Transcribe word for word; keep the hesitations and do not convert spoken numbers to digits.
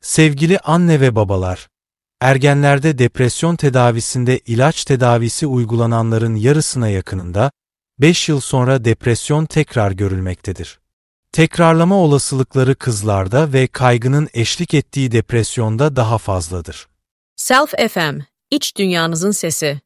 Sevgili anne ve babalar, ergenlerde depresyon tedavisinde ilaç tedavisi uygulananların yarısına yakınında, beş yıl sonra depresyon tekrar görülmektedir. Tekrarlama olasılıkları kızlarda ve kaygının eşlik ettiği depresyonda daha fazladır. Self F M, iç dünyanızın sesi.